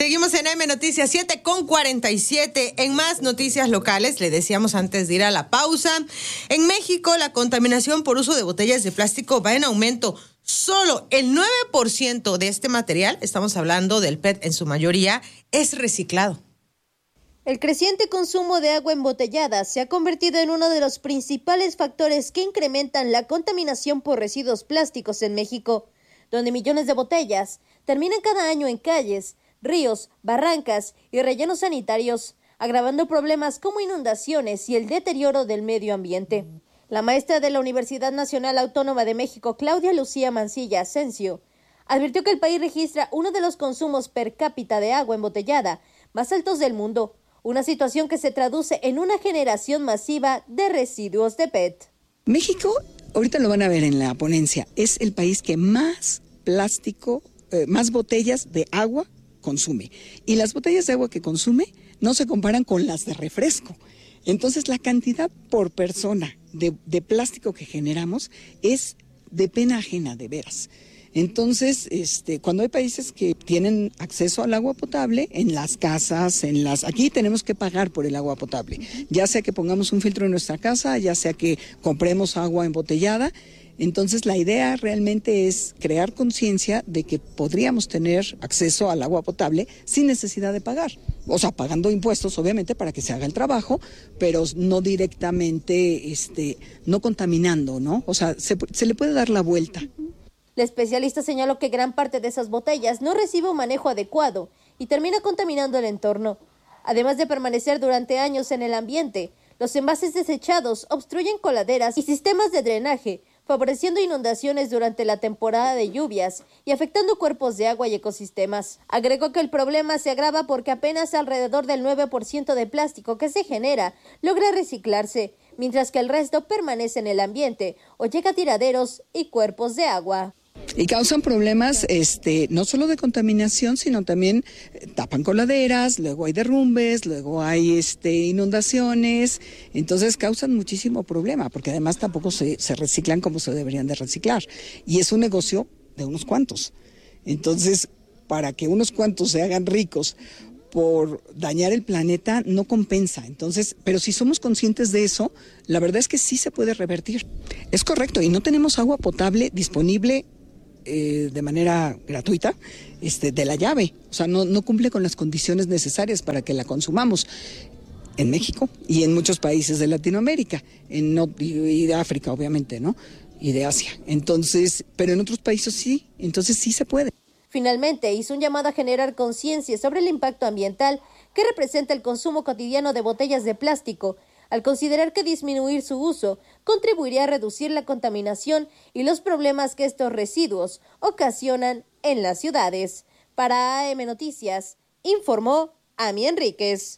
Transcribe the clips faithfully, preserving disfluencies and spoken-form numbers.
Seguimos en M Noticias siete con cuarenta y siete. En más noticias locales, le decíamos antes de ir a la pausa, en México la contaminación por uso de botellas de plástico va en aumento. Solo el nueve por ciento de este material, estamos hablando del P E T en su mayoría, es reciclado. El creciente consumo de agua embotellada se ha convertido en uno de los principales factores que incrementan la contaminación por residuos plásticos en México, donde millones de botellas terminan cada año en calles, ríos, barrancas y rellenos sanitarios, agravando problemas como inundaciones y el deterioro del medio ambiente. La maestra de la Universidad Nacional Autónoma de México, Claudia Lucía Mancilla Asensio, advirtió que el país registra uno de los consumos per cápita de agua embotellada más altos del mundo, una situación que se traduce en una generación masiva de residuos de P E T. México, ahorita lo van a ver en la ponencia, es el país que más plástico, eh, más botellas de agua consume. Y las botellas de agua que consume no se comparan con las de refresco. Entonces, la cantidad por persona de, de plástico que generamos es de pena ajena, de veras. Entonces, este, cuando hay países que tienen acceso al agua potable, en las casas, en las, aquí tenemos que pagar por el agua potable, ya sea que pongamos un filtro en nuestra casa, ya sea que compremos agua embotellada. Entonces, la idea realmente es crear conciencia de que podríamos tener acceso al agua potable sin necesidad de pagar. O sea, pagando impuestos, obviamente, para que se haga el trabajo, pero no directamente, este, no contaminando, ¿no? O sea, se, se le puede dar la vuelta. La especialista señaló que gran parte de esas botellas no recibe un manejo adecuado y termina contaminando el entorno. Además de permanecer durante años en el ambiente, los envases desechados obstruyen coladeras y sistemas de drenaje, favoreciendo inundaciones durante la temporada de lluvias y afectando cuerpos de agua y ecosistemas. Agregó que el problema se agrava porque apenas alrededor del nueve por ciento de plástico que se genera logra reciclarse, mientras que el resto permanece en el ambiente o llega a tiraderos y cuerpos de agua. Y causan problemas este, no solo de contaminación, sino también eh, tapan coladeras, luego hay derrumbes, luego hay este, inundaciones, entonces causan muchísimo problema, porque además tampoco se, se reciclan como se deberían de reciclar. Y es un negocio de unos cuantos. Entonces, para que unos cuantos se hagan ricos por dañar el planeta, no compensa. Entonces, pero si somos conscientes de eso, la verdad es que sí se puede revertir. Es correcto, y no tenemos agua potable disponible Eh, de manera gratuita este, de la llave, o sea, no, no cumple con las condiciones necesarias para que la consumamos en México y en muchos países de Latinoamérica, en, no, y de África obviamente, ¿no? Y de Asia. Entonces, pero en otros países sí, entonces sí se puede. Finalmente, hizo un llamado a generar conciencia sobre el impacto ambiental que representa el consumo cotidiano de botellas de plástico, al considerar que disminuir su uso contribuiría a reducir la contaminación y los problemas que estos residuos ocasionan en las ciudades. Para A M Noticias, informó Ami Enríquez.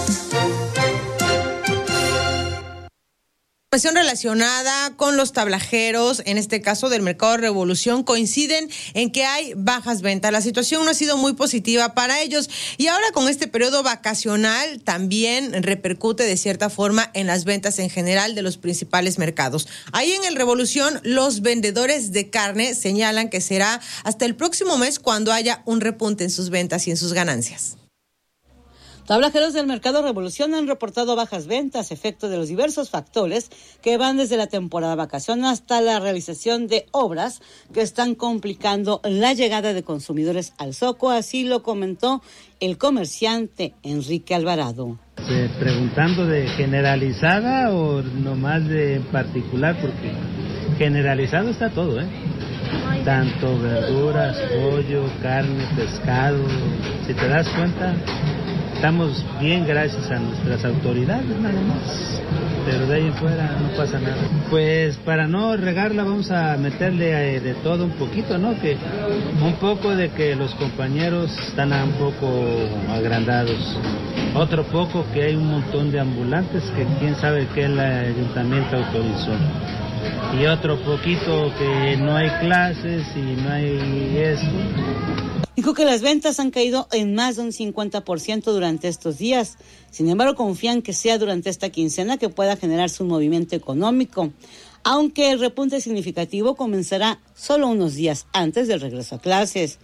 Información relacionada con los tablajeros, en este caso del Mercado Revolución, coinciden en que hay bajas ventas. La situación no ha sido muy positiva para ellos y ahora con este periodo vacacional también repercute de cierta forma en las ventas en general de los principales mercados. Ahí en el Revolución, los vendedores de carne señalan que será hasta el próximo mes cuando haya un repunte en sus ventas y en sus ganancias. Tablajeros del Mercado Revolución han reportado bajas ventas, efecto de los diversos factores que van desde la temporada vacacional hasta la realización de obras que están complicando la llegada de consumidores al zoco. Así lo comentó el comerciante Enrique Alvarado. Eh, preguntando de generalizada o nomás de particular, porque generalizado está todo, ¿eh? Tanto verduras, pollo, carne, pescado. Si te das cuenta, estamos bien gracias a nuestras autoridades, nada más. Pero de ahí en fuera no pasa nada. Pues para no regarla vamos a meterle de todo un poquito, ¿no? Que un poco de que los compañeros están un poco agrandados. Otro poco que hay un montón de ambulantes que quién sabe qué el ayuntamiento autorizó. Y otro poquito que no hay clases y no hay eso. Dijo que las ventas han caído en más de un cincuenta por ciento durante estos días. Sin embargo, confían que sea durante esta quincena que pueda generarse un movimiento económico, aunque el repunte significativo comenzará solo unos días antes del regreso a clases.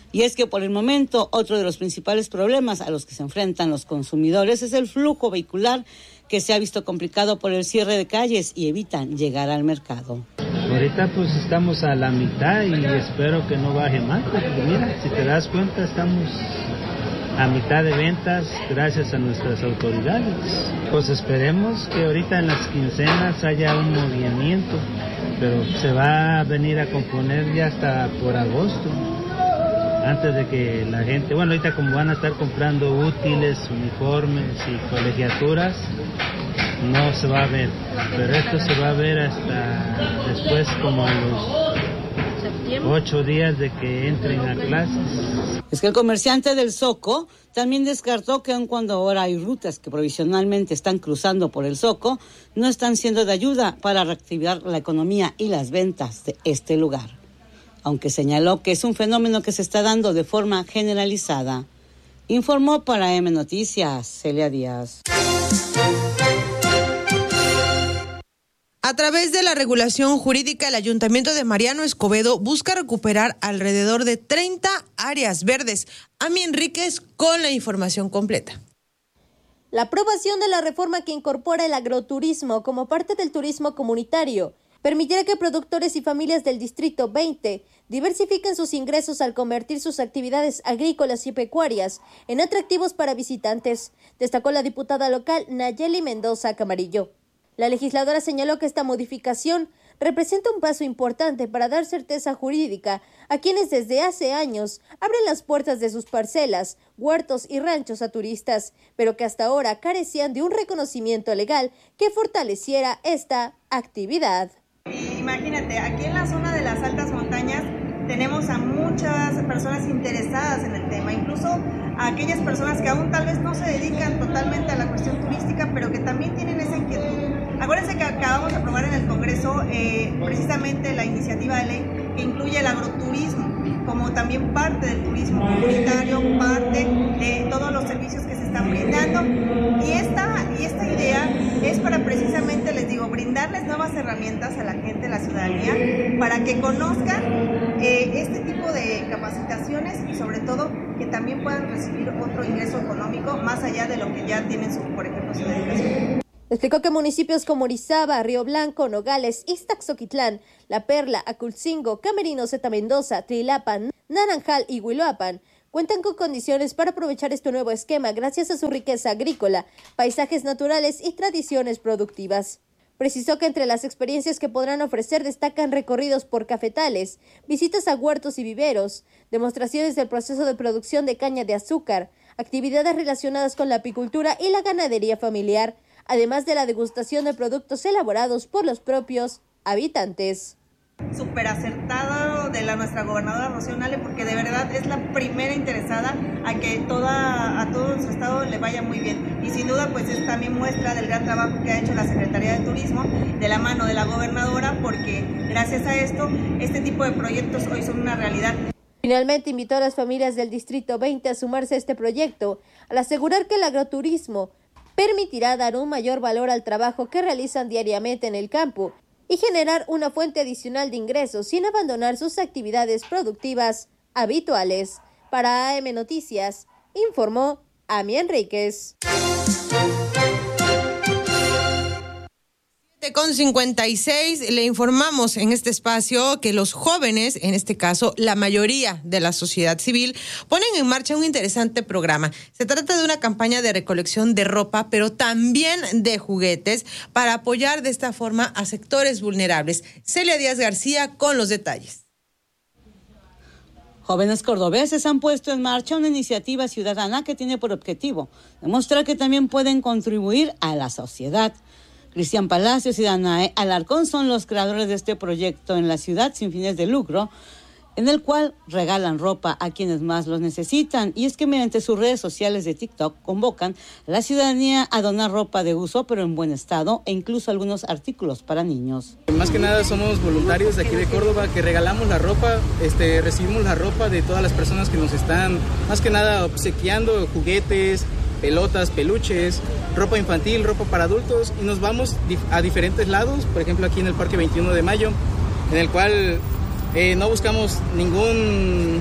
Y es que por el momento otro de los principales problemas a los que se enfrentan los consumidores es el flujo vehicular, que se ha visto complicado por el cierre de calles y evitan llegar al mercado. Ahorita pues estamos a la mitad y espero que no baje más, porque mira, si te das cuenta estamos a mitad de ventas gracias a nuestras autoridades. Pues esperemos que ahorita en las quincenas haya un movimiento, pero se va a venir a componer ya hasta por agosto, antes de que la gente, bueno, ahorita como van a estar comprando útiles, uniformes y colegiaturas, no se va a ver, pero esto se va a ver hasta después, como a los ocho días de que entren a clases. Es que el comerciante del Zoco también descartó que aun cuando ahora hay rutas que provisionalmente están cruzando por el Zoco, no están siendo de ayuda para reactivar la economía y las ventas de este lugar, aunque señaló que es un fenómeno que se está dando de forma generalizada. Informó para M Noticias, Celia Díaz. A través de la regulación jurídica, el Ayuntamiento de Mariano Escobedo busca recuperar alrededor de treinta áreas verdes. Ami Enríquez con la información completa. La aprobación de la reforma que incorpora el agroturismo como parte del turismo comunitario permitirá que productores y familias del Distrito veinte diversifiquen sus ingresos al convertir sus actividades agrícolas y pecuarias en atractivos para visitantes, destacó la diputada local Nayeli Mendoza Camarillo. La legisladora señaló que esta modificación representa un paso importante para dar certeza jurídica a quienes desde hace años abren las puertas de sus parcelas, huertos y ranchos a turistas, pero que hasta ahora carecían de un reconocimiento legal que fortaleciera esta actividad. Imagínate, aquí en la zona de las altas montañas tenemos a muchas personas interesadas en el tema, incluso a aquellas personas que aún tal vez no se dedican totalmente a la cuestión turística, pero que también tienen esa inquietud. Acuérdense que acabamos de aprobar en el Congreso eh, precisamente la iniciativa de ley que incluye el agroturismo como también parte del turismo comunitario, parte de todos los servicios que se están brindando. Y esta, y esta idea es para precisamente, les digo, brindarles nuevas herramientas a la gente, a la ciudadanía, para que conozcan eh, este tipo de capacitaciones y sobre todo que también puedan recibir otro ingreso económico más allá de lo que ya tienen, su, por ejemplo, su dedicación. Explicó que municipios como Orizaba, Río Blanco, Nogales, Ixtaxoquitlán, La Perla, Aculcingo, Camerino, Zeta Mendoza, Tlilapan, Naranjal y Huiloapan cuentan con condiciones para aprovechar este nuevo esquema gracias a su riqueza agrícola, paisajes naturales y tradiciones productivas. Precisó que entre las experiencias que podrán ofrecer destacan recorridos por cafetales, visitas a huertos y viveros, demostraciones del proceso de producción de caña de azúcar, actividades relacionadas con la apicultura y la ganadería familiar, además de la degustación de productos elaborados por los propios habitantes. Súper acertado de la nuestra gobernadora Rocío Nale, porque de verdad es la primera interesada a que toda, a todo su estado le vaya muy bien. Y sin duda pues es también muestra del gran trabajo que ha hecho la Secretaría de Turismo de la mano de la gobernadora, porque gracias a esto este tipo de proyectos hoy son una realidad. Finalmente invitó a las familias del Distrito veinte a sumarse a este proyecto, al asegurar que el agroturismo permitirá dar un mayor valor al trabajo que realizan diariamente en el campo y generar una fuente adicional de ingresos sin abandonar sus actividades productivas habituales. Para A M Noticias, informó Ami Enríquez. Con cincuenta y seis le informamos en este espacio que los jóvenes, en este caso la mayoría de la sociedad civil, ponen en marcha un interesante programa. Se trata de una campaña de recolección de ropa, pero también de juguetes, para apoyar de esta forma a sectores vulnerables. Celia Díaz García con los detalles. Jóvenes cordobeses han puesto en marcha una iniciativa ciudadana que tiene por objetivo demostrar que también pueden contribuir a la sociedad. Cristian Palacios y Danae Alarcón son los creadores de este proyecto en la ciudad sin fines de lucro, en el cual regalan ropa a quienes más los necesitan. Y es que mediante sus redes sociales de TikTok convocan a la ciudadanía a donar ropa de uso, pero en buen estado, e incluso algunos artículos para niños. Más que nada somos voluntarios de aquí de Córdoba que regalamos la ropa, este, recibimos la ropa de todas las personas que nos están, más que nada, obsequiando juguetes, pelotas, peluches, ropa infantil, ropa para adultos, y nos vamos a diferentes lados, por ejemplo aquí en el Parque veintiuno de Mayo, en el cual eh, no buscamos ningún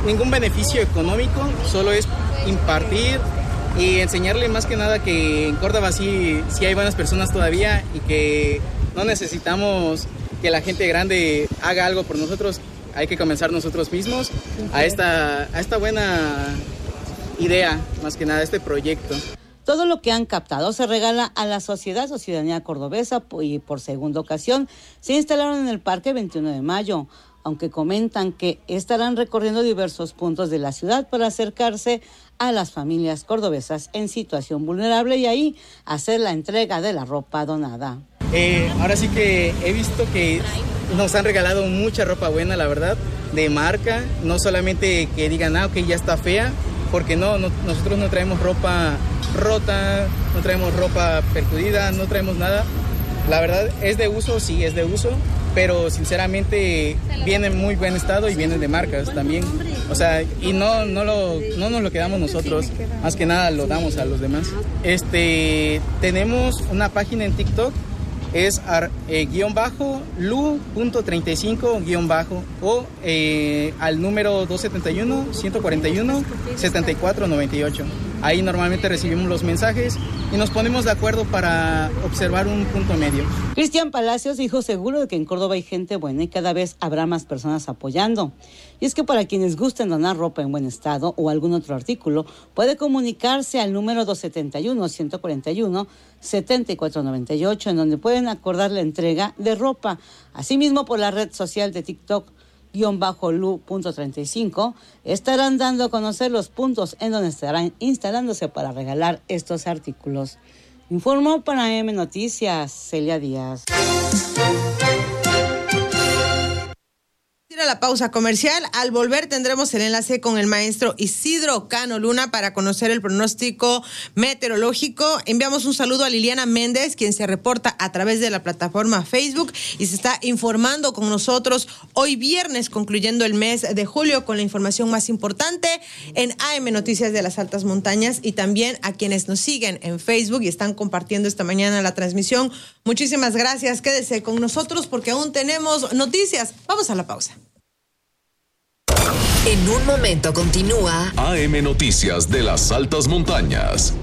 ningún beneficio económico, solo es impartir y enseñarle más que nada que en Córdoba sí, sí hay buenas personas todavía y que no necesitamos que la gente grande haga algo por nosotros, hay que comenzar nosotros mismos a esta, a esta buena idea, más que nada, este proyecto. Todo lo que han captado se regala a la sociedad o ciudadanía cordobesa y por segunda ocasión se instalaron en el Parque veintiuno de mayo, aunque comentan que estarán recorriendo diversos puntos de la ciudad para acercarse a las familias cordobesas en situación vulnerable y ahí hacer la entrega de la ropa donada. Eh, ahora sí que he visto que nos han regalado mucha ropa buena, la verdad, de marca, no solamente que digan, ah, ok, ya está fea, porque no, no nosotros no traemos ropa rota, no traemos ropa perjudida, no traemos nada. La verdad, es de uso, sí, es de uso, pero sinceramente viene en muy buen estado y vienen de marcas también. O sea, y no, no, lo, no nos lo quedamos nosotros, más que nada lo damos a los demás. Este, tenemos una página en TikTok, es eh, guión bajo lu punto treinta y cinco guión bajo o eh, al número dos siete uno, uno cuatro uno, siete cuatro nueve ocho. Ahí normalmente recibimos los mensajes y nos ponemos de acuerdo para observar un punto medio. Cristian Palacios dijo seguro de que en Córdoba hay gente buena y cada vez habrá más personas apoyando. Y es que para quienes gusten donar ropa en buen estado o algún otro artículo, puede comunicarse al número dos siete uno, uno cuatro uno, siete cuatro nueve ocho, en donde pueden acordar la entrega de ropa. Asimismo, por la red social de TikTok, guión bajo lu punto treinta y cinco, estarán dando a conocer los puntos en donde estarán instalándose para regalar estos artículos. Informó para M Noticias, Celia Díaz. A la pausa comercial. Al volver tendremos el enlace con el maestro Isidro Cano Luna para conocer el pronóstico meteorológico. Enviamos un saludo a Liliana Méndez, quien se reporta a través de la plataforma Facebook y se está informando con nosotros hoy viernes, concluyendo el mes de julio, con la información más importante en A M Noticias de las Altas Montañas, y también a quienes nos siguen en Facebook y están compartiendo esta mañana la transmisión. Muchísimas gracias. Quédese con nosotros porque aún tenemos noticias. Vamos a la pausa. En un momento continúa A M Noticias de las Altas Montañas.